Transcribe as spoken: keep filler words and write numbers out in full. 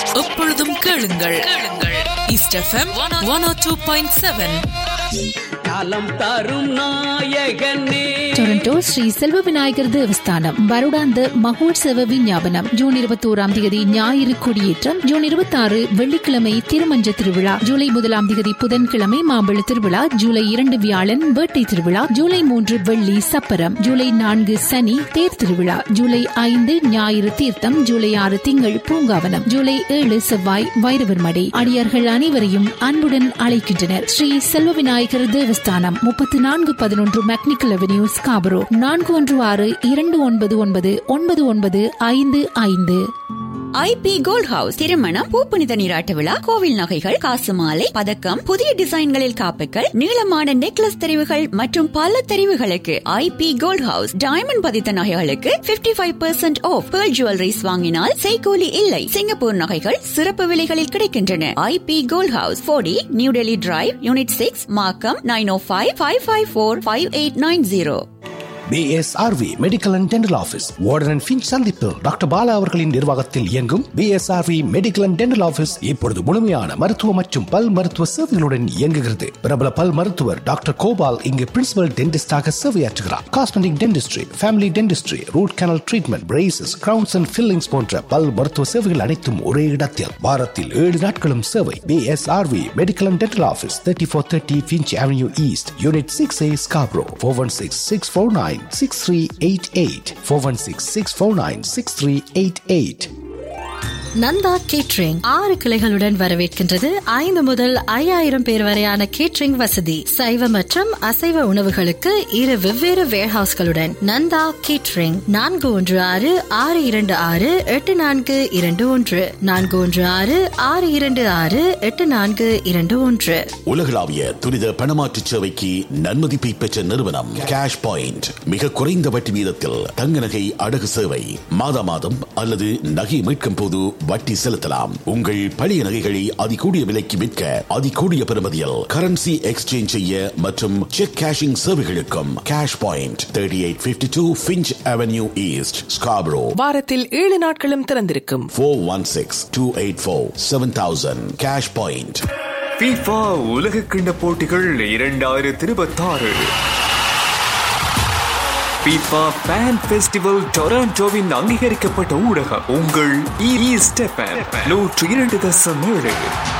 எப்பொழுதும் கேளுங்கள் கேளுங்கள் ஈஸ்ட் எஃப்எம் ஒன் ஓ டூ பாயிண்ட் செவன். காலம் தரும் நாயகனே. ಟೊರೊಂಟೊ ಶ್ರೀ ಸೆಲ್ವ ವಿನಾಯಕರ್ ದೇವಸ್ಥಾனம் வருடாந்த மகோற்சவ விஞ்ஞாபனம். ஜூன் இருபத்தி ஓராம் தேதி ஞாயிறு கொடியேற்றம், ஜூன் இருபத்தி ஆறு வெள்ளிக்கிழமை திருமஞ்ச திருவிழா, ஜூலை முதலாம் தேதி புதன்கிழமை மாம்பழ திருவிழா, ஜூலை இரண்டு வியாழன் வேட்டை திருவிழா, ஜூலை மூன்று வெள்ளி சப்பரம், ஜூலை நான்கு சனி தேர் திருவிழா, ஜூலை ஐந்து ஞாயிறு தீர்த்தம், ஜூலை ஆறு திங்கள் பூங்காவனம், ஜூலை ஏழு செவ்வாய் வைரவர் மடை. அடியார்கள் அனைவரையும் அன்புடன் அழைக்கின்றனர். ஸ்ரீ செல்வ விநாயகர் தேவஸ்தானம் முப்பத்தி நான்கு பதினொன்று மெக்னிக்கல் அவென்யூ ஸ்காபரோ. நான்கு ஒன்று ஆறு இரண்டு ஒன்பது ஒன்பது ஒன்பது ஒன்பது ஐந்து ஐந்து. ஐபி கோல்ட் ஹவுஸ் திருமணம், பூப்புனித நீராட்ட விழா, கோவில் நகைகள், காசு மாலை, பதக்கம், புதிய டிசைன்களில் காப்புகள், நீளமான நெக்லஸ் தெரிவுகள் மற்றும் பல தெரிவுகளுக்கு ஐபி கோல்ட் ஹவுஸ். டைமண்ட் பதித்த நகைகளுக்கு fifty five percent of. Pearl jewelleries வாங்கினால் செய்கூலி இல்லை. சிங்கப்பூர் நகைகள் சிறப்பு விலைகளில் கிடைக்கின்றன. ஐபி கோல்ட் ஹவுஸ், போடி new Delhi drive, unit six, மார்க்கம், nine O five five five four five eight nine zero. B S R we medical and dental office, warden and Finch சந்திப்பு. Doctor Bala அவர்களின் நிர்வாகத்தில் இயங்கும் B S R we medical and dental office இப்பொழுது முழுமையான மருத்துவ மற்றும் பல் மருத்துவ சேவைகளுடன் இயங்குகிறது. பிரபல பல் மருத்துவர் டாக்டர் கோபால் இங்கு principal டென்டிஸ்டாக சேவையாற்றுகிறார். Cosmetic dentistry, family dentistry, root canal treatment, braces, crowns and fillings போன்ற பல் மருத்துவ சேவைகள் அனைத்தும் ஒரே இடத்தில். வாரத்தில் ஏழு நாட்களும் சேவை. B S R we medical and dental office, thirty four thirty Finch avenue east, unit six A, Scarborough. Four one six six four nine six three eight eight four one six six four nine six three eight eight. Nanda catering ஆறு கிளைகளுடன் வரவேற்கின்றது. ஐந்து முதல் ஐயாயிரம் பேர் வரையான catering வசதி. சைவ மற்றும் அசைவ உணவுகளுக்கு இரு வெவ்வேறு வேர்ஹவுஸ்களுடன் நந்தா கேட்ரிங். நான்கு ஒன்று ஆறு ஆறு இரண்டு ஆறு எட்டு நான்கு இரண்டு ஒன்று நான்கு ஒன்று ஆறு ஆறு இரண்டு ஆறு எட்டு நான்கு இரண்டு ஒன்று. உலகளாவிய துரித பணமாற்று சேவைக்கு நன்மதிப்பை பெற்ற நிறுவனம் கேஷ் பாயிண்ட். மிக குறைந்த வட்டி வீதத்தில் தங்க நகை அடகு சேவை. மாதா மாதம் அல்லது நகை மீட்கும் போது வட்டி செலுத்தலாம். உங்கள் பழைய நகைகளை அதிகூடிய விலைக்கு விற்க அதிகூடிய பெறுமதியில் கரன்சி எக்ஸ்சேஞ்ச் செய்ய மற்றும் check cashing சேவைகளுக்கும் cash point thirty eight fifty two Finch avenue east, Scarborough. வாரத்தில் ஏழு நாட்களும் திறந்திருக்கும். Four one six two eight four seven thousand. Cash point. FIFA உலக கிண்ண போட்டிகள் இரண்டாயிரத்தி இருபத்தி ஆறு FIFA Fan Festival டொராண்டோவின் அங்கீகரிக்கப்பட்ட ஊடகம் உங்கள் ஈஸ்ட் எஃப்எம் நூற்று இரண்டு தசம் ஏழு.